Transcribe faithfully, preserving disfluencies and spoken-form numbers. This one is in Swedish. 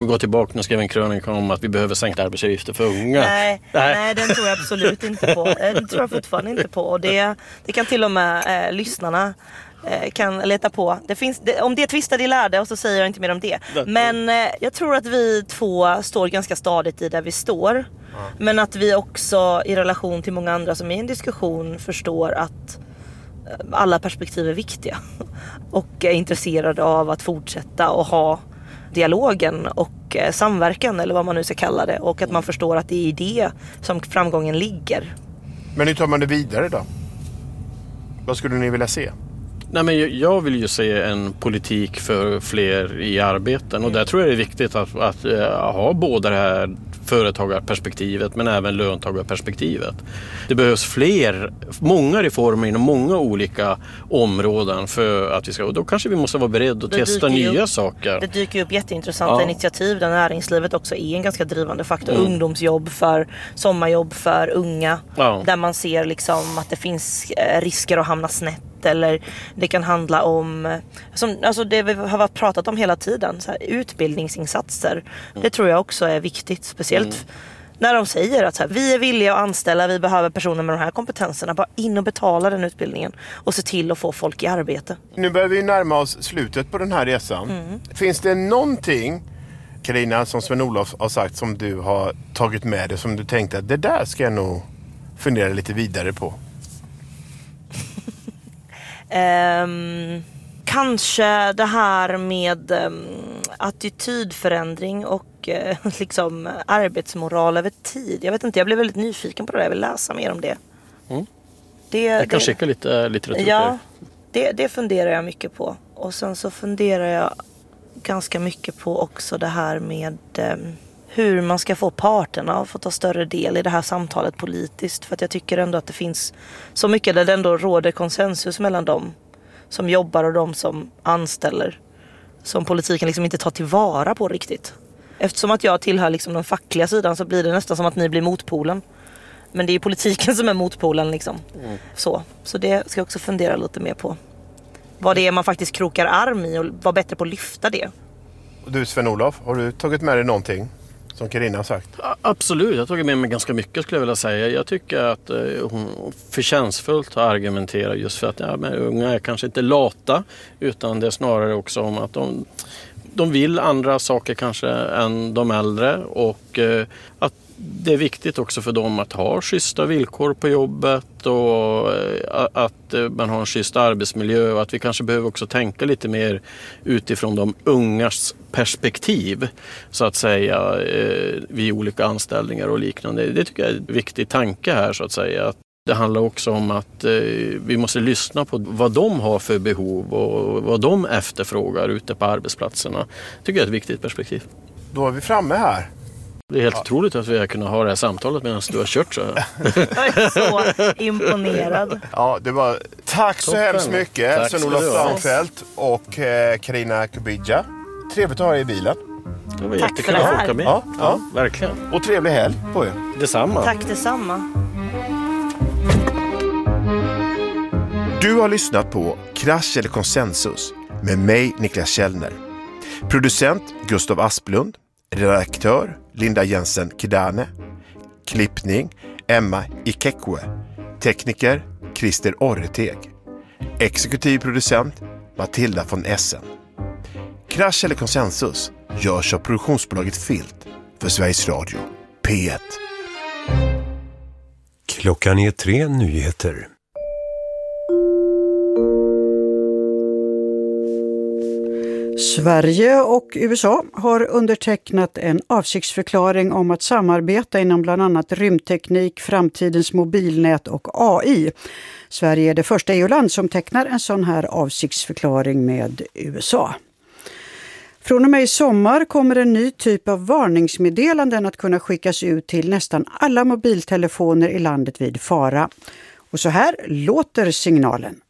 gå tillbaka och skriva en krönika om att vi behöver sänka arbetsgivaravgifter för unga. Nej, nej. nej, den tror jag absolut inte på. Den tror jag fortfarande inte på. Och det, det kan till och med eh, lyssnarna eh, kan leta på. Det finns, det, om det tvistar de lärde, och så säger jag inte mer om det. Men eh, jag tror att vi två står ganska stadigt i där vi står. Mm. Men att vi också i relation till många andra som är i en diskussion förstår att alla perspektiv är viktiga och är intresserade av att fortsätta och ha dialogen och samverkan, eller vad man nu ska kalla det, och att man förstår att det är i det som framgången ligger. Men hur tar man det vidare då? Vad skulle ni vilja se? Nej, men jag vill ju se en politik för fler i arbeten, och där tror jag det är viktigt att, att, att ha både det här företagarperspektivet men även löntagarperspektivet. Det behövs fler, många reformer inom många olika områden för att vi ska, och då kanske vi måste vara beredda att det testa nya upp, saker. Det dyker upp jätteintressanta ja. initiativ där näringslivet också är en ganska drivande faktor. Mm. Ungdomsjobb för sommarjobb för unga, ja. där man ser liksom att det finns risker att hamna snett. Eller det kan handla om, som, alltså det vi har pratat om hela tiden, så här, utbildningsinsatser. Mm. Det tror jag också är viktigt, speciellt mm. när de säger att så här, vi är villiga att anställa, vi behöver personer med de här kompetenserna, bara in och betala den utbildningen och se till att få folk i arbete. Nu börjar vi närma oss slutet på den här resan. Mm. Finns det någonting, Carina, som Sven-Olof har sagt, som du har tagit med dig, som du tänkte att det där ska jag nog fundera lite vidare på? Um, kanske det här med um, attitydförändring och uh, liksom arbetsmoral över tid. Jag vet inte, jag blev väldigt nyfiken på det. Jag vill läsa mer om det. Mm. det jag kan det, skicka lite litteratur. Ja, det, det funderar jag mycket på. Och sen så funderar jag ganska mycket på också det här med um, hur man ska få parterna att få ta större del i det här samtalet politiskt. För att jag tycker ändå att det finns så mycket där det ändå råder konsensus mellan dem som jobbar och de som anställer, som politiken liksom inte tar tillvara på riktigt. Eftersom att jag tillhör liksom den fackliga sidan så blir det nästan som att ni blir motpolen. Men det är politiken som är motpolen liksom. Mm. Så. så det ska jag också fundera lite mer på. Vad det är man faktiskt krokar arm i och vara bättre på att lyfta det. Och du Sven-Olof, har du tagit med dig någonting som Carina har sagt? Absolut, jag har tagit med mig ganska mycket skulle jag vilja säga. Jag tycker att eh, hon förtjänstfullt har argumenterat just för att ja, men unga är kanske inte lata, utan det är snarare också om att de, de vill andra saker kanske än de äldre, och eh, att det är viktigt också för dem att ha schyssta villkor på jobbet och att man har en schysst arbetsmiljö, och att vi kanske behöver också tänka lite mer utifrån de ungas perspektiv så att säga vid olika anställningar och liknande. Det tycker jag är en viktig tanke här så att säga. Att det handlar också om att vi måste lyssna på vad de har för behov och vad de efterfrågar ute på arbetsplatserna. Det tycker jag är ett viktigt perspektiv. Då är vi framme här. Det är helt ja. otroligt att vi har kunnat ha det här samtalet medan du har kört så. Jag är så imponerad. Ja, det var tack så Toppen. hemskt mycket Sven-Olof Svanfeldt och eh, Carina Kubidja. Trevligt att ha er i bilen. Det var tack jättekul för det att här. åka med. Ja, ja, ja, verkligen. Och trevlig helg på er. Detsamma. Tack detsamma. Du har lyssnat på Krasch eller konsensus med mig Niklas Källner. Producent Gustav Asplund. Redaktör Linda Jensen Kidane. Klippning Emma Ikekwe. Tekniker Christer Orreteg. Exekutiv producent Matilda von Essen. Krasch eller konsensus görs av produktionsbolaget Filt för Sveriges Radio P ett. Klockan är tre nyheter. Sverige och U S A har undertecknat en avsiktsförklaring om att samarbeta inom bland annat rymdteknik, framtidens mobilnät och A I. Sverige är det första E U-land som tecknar en sån här avsiktsförklaring med U S A. Från och med i sommar kommer en ny typ av varningsmeddelanden att kunna skickas ut till nästan alla mobiltelefoner i landet vid fara. Och så här låter signalen.